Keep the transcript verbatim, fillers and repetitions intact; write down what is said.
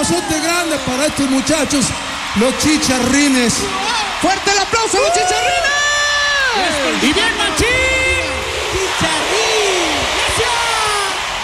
abrazote grande para estos muchachos, los chicharrines. ¡Fuerte el aplauso a los chicharrines! ¡Y bien, machín!